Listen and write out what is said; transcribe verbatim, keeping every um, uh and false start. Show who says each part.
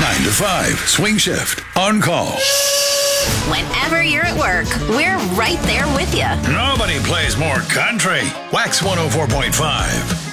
Speaker 1: nine to five, Swing Shift, on call.
Speaker 2: Whenever you're at work, we're right there with you.
Speaker 1: Nobody plays more country. Wax one oh four point five.